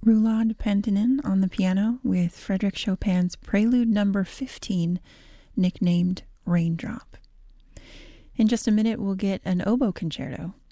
Roulade Pentinen on the piano with Frédéric Chopin's Prelude Number 15, nicknamed Raindrop. In just a minute, we'll get an oboe concerto